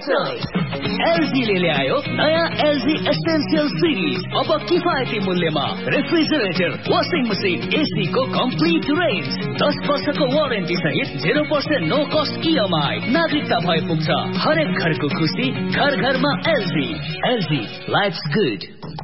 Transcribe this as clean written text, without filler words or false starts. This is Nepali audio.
एलजी ले ल्यायो नयाँ एलजी एसेन्शियल सिरिज। अब किफायती मूल्यमा रेफ्रिजरेटर, वाशिङ मसिन, एसी को कम्प्लिट रेन्ज, 10 वर्षको वारेन्टी सहित 0% नो कस्ट इएमआई। नागरिकता भए पुग्छ हरेक घरको खुसी, घर घरमा एलजी। LG, lives good.